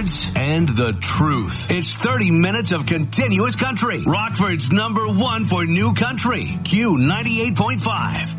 words and the truth. It's 30 minutes of continuous country. Rockford's #1 for new country. Q98.5.